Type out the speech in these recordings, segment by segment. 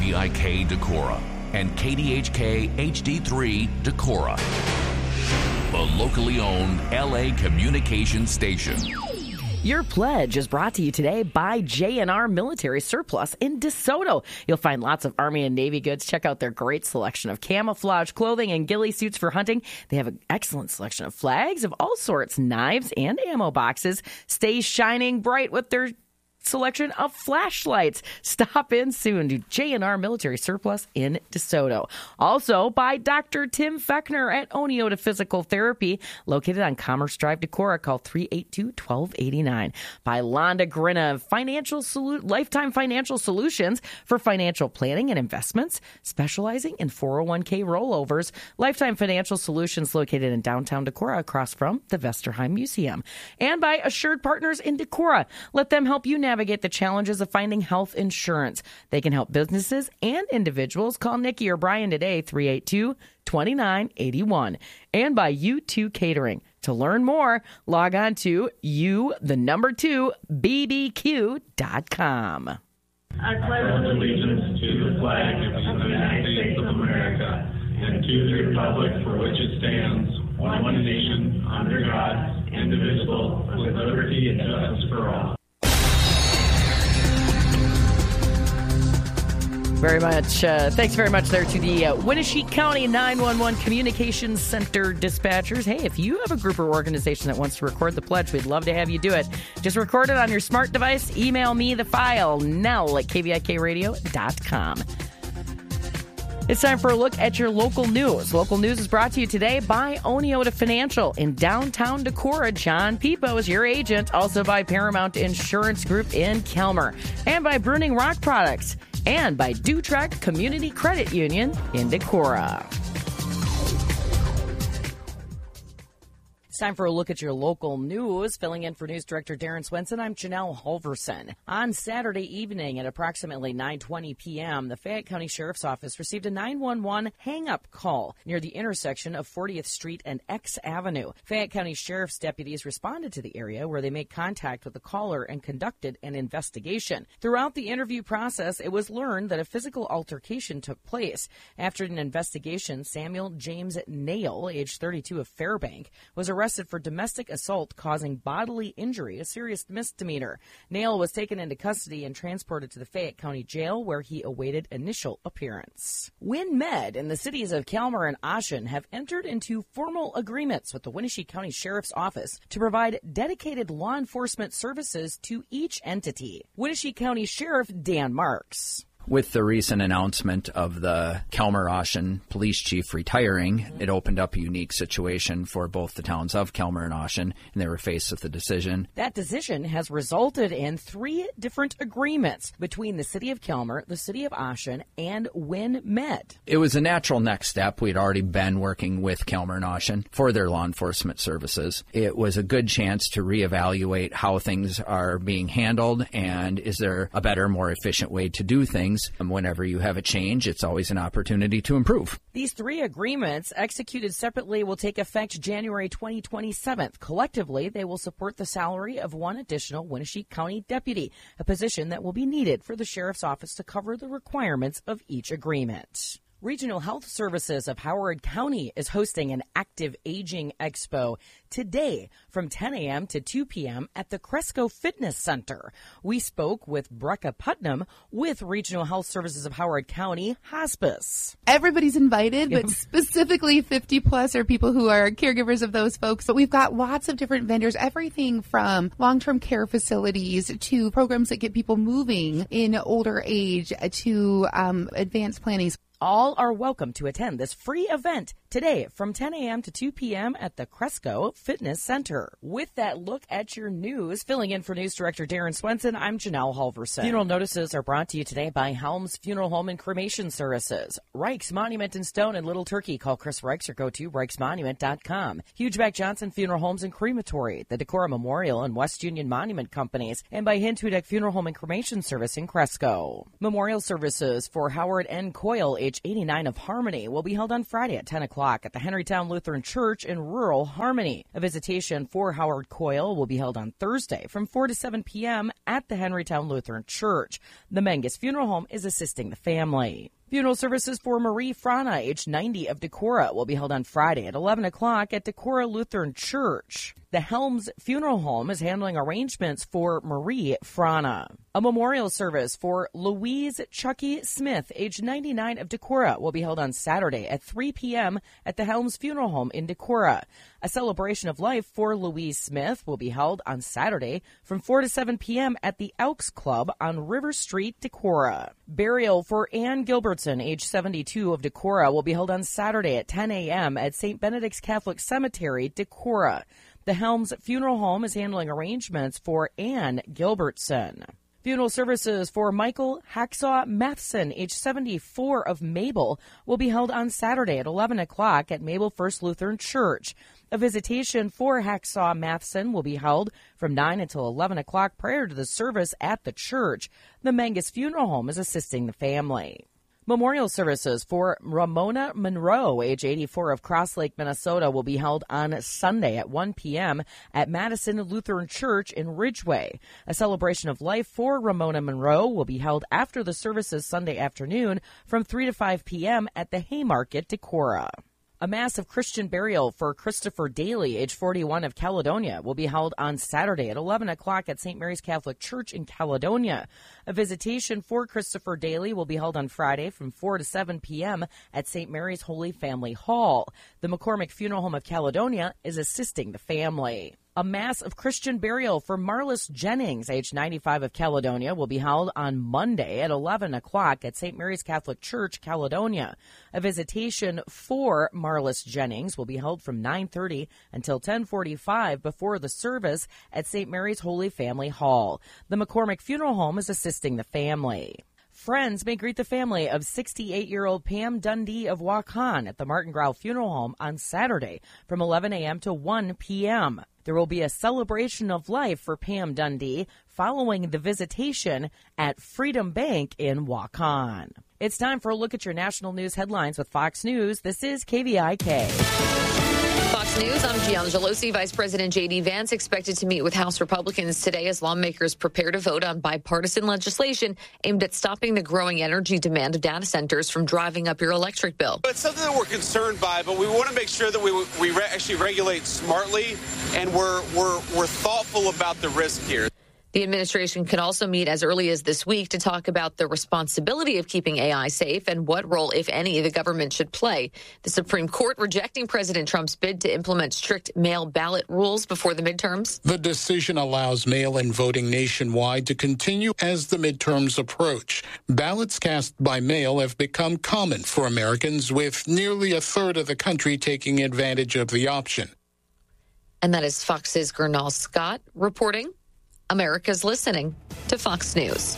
KVIK Decorah and KDHK HD3 Decorah, the locally owned LA communications station. Your pledge is brought to you today by J&R Military Surplus in DeSoto. You'll find lots of Army and Navy goods. Check out their great selection of camouflage clothing and ghillie suits for hunting. They have an excellent selection of flags of all sorts, knives, and ammo boxes. Stay shining bright with their selection of flashlights. Stop in soon to J&R Military Surplus in DeSoto. Also by Dr. Tim Fechner at Oneota Physical Therapy, located on Commerce Drive, Decorah. Call 382-1289. By Londa Grinna, Lifetime Financial Solutions for financial planning and investments, specializing in 401k rollovers. Lifetime Financial Solutions, located in downtown Decorah, across from the Vesterheim Museum. And by Assured Partners in Decorah. Let them help you navigate the challenges of finding health insurance. They can help businesses and individuals. Call Nikki or Brian today, 382-2981. And by U2 Catering. To learn more, log on to bbq.com. I pledge allegiance to the flag of the United States of America and to the republic for which it stands, one nation, under God, indivisible, with liberty and justice for all. Very much. Thanks very much there to the Winnebago County 911 Communications Center dispatchers. Hey, if you have a group or organization that wants to record the pledge, we'd love to have you do it. Just record it on your smart device. Email me the file, nell@kvikradio.com. It's time for a look at your local news. Local news is brought to you today by Oneota Financial in downtown Decorah. John Pipo is your agent. Also by Paramount Insurance Group in Kelmer. And by Bruning Rock Products. And by Dutrack Community Credit Union in Decorah. It's time for a look at your local news. Filling in for News Director Darren Swenson, I'm Janelle Holverson. On Saturday evening at approximately 9:20 p.m., the Fayette County Sheriff's Office received a 911 hang-up call near the intersection of 40th Street and X Avenue. Fayette County Sheriff's deputies responded to the area where they made contact with the caller and conducted an investigation. Throughout the interview process, it was learned that a physical altercation took place. After an investigation, Samuel James Nail, age 32 of Fairbank, was arrested for domestic assault causing bodily injury, a serious misdemeanor. Nail was taken into custody and transported to the Fayette County Jail, where he awaited initial appearance. WinMed and the cities of Kelmer and Ossian have entered into formal agreements with the Wenatchee County Sheriff's Office to provide dedicated law enforcement services to each entity. Wenatchee County Sheriff Dan Marks. With the recent announcement of the Kelmer-Ossian police chief retiring, it opened up a unique situation for both the towns of Kelmer and Ossian, and they were faced with a decision. That decision has resulted in 3 different agreements between the city of Kelmer, the city of Ossian, and WinMed. It was a natural next step. We'd already been working with Kelmer and Ossian for their law enforcement services. It was a good chance to reevaluate how things are being handled, and is there a better, more efficient way to do things. Whenever you have a change, it's always an opportunity to improve. These 3 agreements, executed separately, will take effect January 2027. Collectively, they will support the salary of 1 additional Wenatchee County deputy, a position that will be needed for the Sheriff's Office to cover the requirements of each agreement. Regional Health Services of Howard County is hosting an Active Aging Expo today from 10 a.m. to 2 p.m. at the Cresco Fitness Center. We spoke with Brecca Putnam with Regional Health Services of Howard County Hospice. Everybody's invited, but specifically 50 plus are people who are caregivers of those folks. But we've got lots of different vendors, everything from long-term care facilities to programs that get people moving in older age to advanced planning. All are welcome to attend this free event today from 10 a.m. to 2 p.m. at the Cresco Fitness Center. With that look at your news, filling in for News Director Darren Swenson, I'm Janelle Halverson. Funeral notices are brought to you today by Helms Funeral Home and Cremation Services. Reich's Monument in Stone and Little Turkey. Call Chris Reichs or go to reichsmonument.com. Hugeback Johnson Funeral Homes and Crematory, the Decorah Memorial and West Union Monument Companies, and by Hint Hudak Funeral Home and Cremation Service in Cresco. Memorial services for Howard N. Coyle, age 89 of Harmony, will be held on Friday at 10 o'clock at the Henrytown Lutheran Church in rural Harmony. A visitation for Howard Coyle will be held on Thursday from 4 to 7 p.m. at the Henrytown Lutheran Church. The Menges Funeral Home is assisting the family. Funeral services for Marie Frana, age 90 of Decorah, will be held on Friday at 11 o'clock at Decorah Lutheran Church. The Helms Funeral Home is handling arrangements for Marie Frana. A memorial service for Louise Chucky Smith, age 99 of Decorah, will be held on Saturday at 3 p.m. at the Helms Funeral Home in Decorah. A celebration of life for Louise Smith will be held on Saturday from 4 to 7 p.m. at the Elks Club on River Street, Decorah. Burial for Ann Gilbertson, age 72 of Decorah, will be held on Saturday at 10 a.m. at St. Benedict's Catholic Cemetery, Decorah. The Helms Funeral Home is handling arrangements for Ann Gilbertson. Funeral services for Michael Hacksaw Matheson, age 74 of Mabel, will be held on Saturday at 11 o'clock at Mabel First Lutheran Church. A visitation for Hacksaw Matheson will be held from 9 until 11 o'clock prior to the service at the church. The Menges Funeral Home is assisting the family. Memorial services for Ramona Monroe, age 84 of Cross Lake, Minnesota, will be held on Sunday at 1 p.m. at Madison Lutheran Church in Ridgeway. A celebration of life for Ramona Monroe will be held after the services Sunday afternoon from 3 to 5 p.m. at the Haymarket, Decorah. A mass of Christian burial for Christopher Daly, age 41 of Caledonia, will be held on Saturday at 11 o'clock at St. Mary's Catholic Church in Caledonia. A visitation for Christopher Daly will be held on Friday from 4 to 7 p.m. at St. Mary's Holy Family Hall. The McCormick Funeral Home of Caledonia is assisting the family. A mass of Christian burial for Marlis Jennings, age 95 of Caledonia, will be held on Monday at 11 o'clock at St. Mary's Catholic Church, Caledonia. A visitation for Marlis Jennings will be held from 9:30 until 10:45 before the service at St. Mary's Holy Family Hall. The McCormick Funeral Home is assisting the family. Friends may greet the family of 68-year-old Pam Dundee of Waukon at the Martin Grau Funeral Home on Saturday from 11 a.m. to 1 p.m. There will be a celebration of life for Pam Dundee following the visitation at Freedom Bank in Waukon. It's time for a look at your national news headlines with Fox News. This is KVIK. Fox News, I'm Gianna Gelosi. Vice President J.D. Vance expected to meet with House Republicans today as lawmakers prepare to vote on bipartisan legislation aimed at stopping the growing energy demand of data centers from driving up your electric bill. It's something that we're concerned by, but we want to make sure that we actually regulate smartly and we're thoughtful about the risk here. The administration could also meet as early as this week to talk about the responsibility of keeping AI safe and what role, if any, the government should play. The Supreme Court rejecting President Trump's bid to implement strict mail ballot rules before the midterms. The decision allows mail-in voting nationwide to continue as the midterms approach. Ballots cast by mail have become common for Americans, with nearly a third of the country taking advantage of the option. And that is Fox's Gernal Scott reporting. America's listening to Fox News.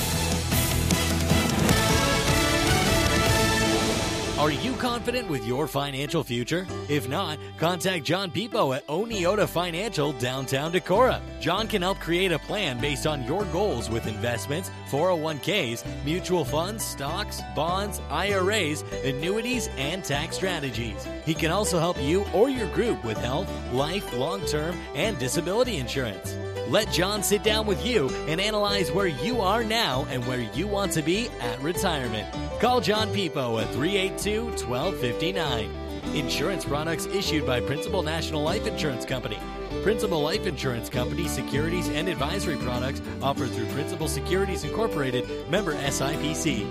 Are you confident with your financial future? If not, contact John Pipo at Oneota Financial, downtown Decorah. John can help create a plan based on your goals with investments, 401ks, mutual funds, stocks, bonds, IRAs, annuities, and tax strategies. He can also help you or your group with health, life, long-term, and disability insurance. Let John sit down with you and analyze where you are now and where you want to be at retirement. Call John Pipo at 382-1259. Insurance products issued by Principal National Life Insurance Company. Principal Life Insurance Company securities and advisory products offered through Principal Securities Incorporated, member SIPC.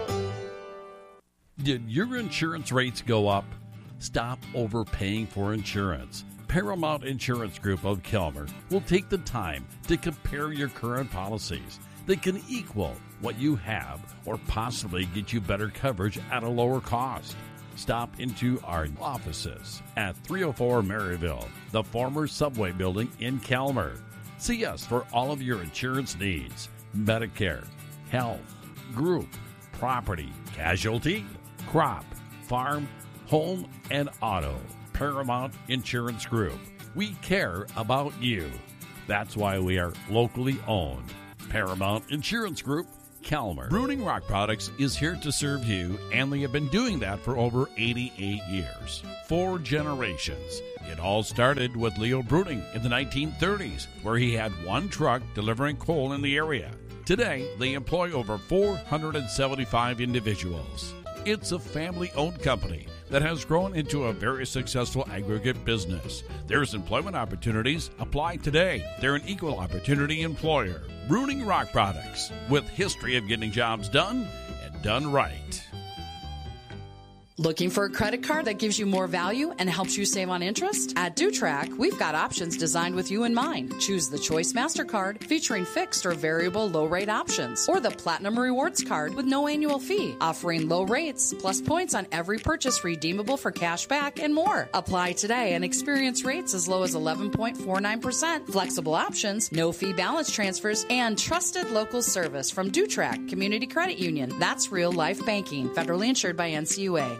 Did your insurance rates go up? Stop overpaying for insurance. Paramount Insurance Group of Kelmer will take the time to compare your current policies. They can equal what you have or possibly get you better coverage at a lower cost. Stop into our offices at 304 Maryville, the former Subway building in Kelmer. See us for all of your insurance needs: Medicare, health, group, property, casualty, crop, farm, home, and auto. Paramount Insurance Group. We care about you. That's why we are locally owned. Paramount Insurance Group, Kelmer. Bruning Rock Products is here to serve you, and they have been doing that for over 88 years. 4 generations. It all started with Leo Bruning in the 1930s, where he had one truck delivering coal in the area. Today, they employ over 475 individuals. It's a family-owned company that has grown into a very successful aggregate business. There's employment opportunities. Apply today. They're an equal opportunity employer. Bruning Rock Products, with history of getting jobs done and done right. Looking for a credit card that gives you more value and helps you save on interest? At DuTrack, we've got options designed with you in mind. Choose the Choice MasterCard featuring fixed or variable low-rate options, or the Platinum Rewards Card with no annual fee, offering low rates plus points on every purchase redeemable for cash back and more. Apply today and experience rates as low as 11.49%. Flexible options, no fee balance transfers, and trusted local service from DuTrack Community Credit Union. That's real life banking. Federally insured by NCUA.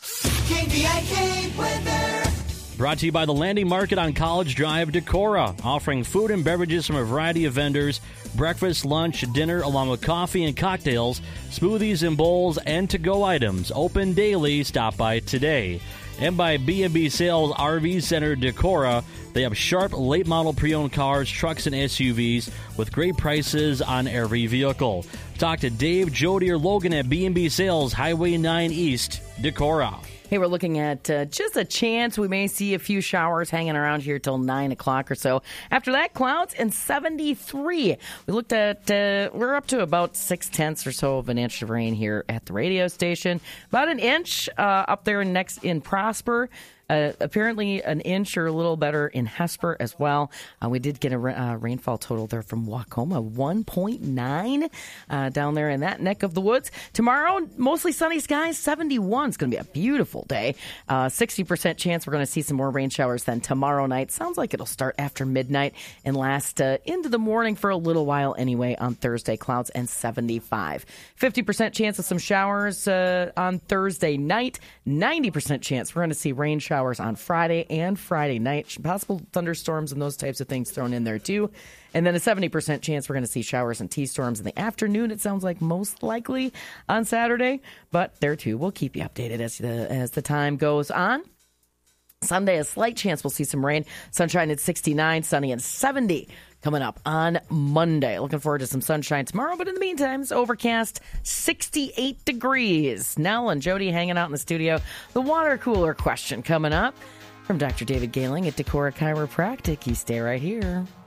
KVIK weather. Brought to you by the Landing Market on College Drive, Decorah, offering food and beverages from a variety of vendors, breakfast, lunch, dinner, along with coffee and cocktails, smoothies and bowls, and to-go items. Open daily. Stop by today. And by B&B Sales RV Center, Decorah. They have sharp, late-model pre-owned cars, trucks, and SUVs with great prices on every vehicle. Talk to Dave, Jody, or Logan at B&B Sales, Highway 9 East, Decorah. Hey, we're looking at just a chance we may see a few showers hanging around here till 9 o'clock or so. After that, clouds and 73. We looked at, we're up to about 6/10 or so of an inch of rain here at the radio station. About an inch up there next in Prosper. Apparently an inch or a little better in Hesper as well. We did get a rainfall total there from Wacoma, 1.9 down there in that neck of the woods. Tomorrow, mostly sunny skies, 71. It's going to be a beautiful day. 60% chance we're going to see some more rain showers then tomorrow night. Sounds like it'll start after midnight and last into the morning for a little while anyway on Thursday. Clouds and 75. 50% chance of some showers on Thursday night. 90% chance we're going to see rain showers on Friday and Friday night. Possible thunderstorms and those types of things thrown in there too. And then a 70% chance we're going to see showers and T-storms in the afternoon. It sounds like most likely on Saturday. But there too, we'll keep you updated as the time goes on. Sunday, a slight chance we'll see some rain. Sunshine at 69, sunny and 70 coming up on Monday. Looking forward to some sunshine tomorrow, but in the meantime, it's overcast, 68 degrees. Nell and Jody hanging out in the studio. The water cooler question coming up from Dr. David Gehling at Decorah Chiropractic. You stay right here.